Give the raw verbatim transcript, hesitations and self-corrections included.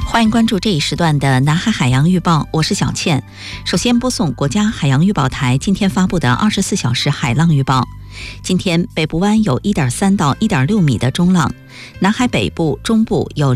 欢迎关注这一时段的南海海洋预报，我是小倩。首先播送国家海洋预报台今天发布的二十四小时海浪预报。今天北部湾有 一点三到一点六米的中浪，南海北部、中部有